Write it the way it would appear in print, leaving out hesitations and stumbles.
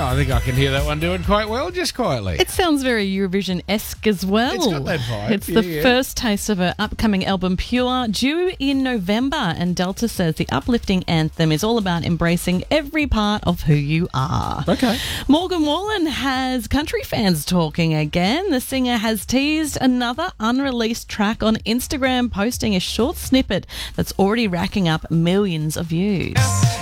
I think I can hear that one doing quite well, just quietly. It sounds very Eurovision-esque as well. It's got that vibe. It's the first taste of her upcoming album, Pure, due in November. And Delta says the uplifting anthem is all about embracing every part of who you are. Okay. Morgan Wallen has country fans talking again. The singer has teased another unreleased track on Instagram, posting a short snippet that's already racking up millions of views.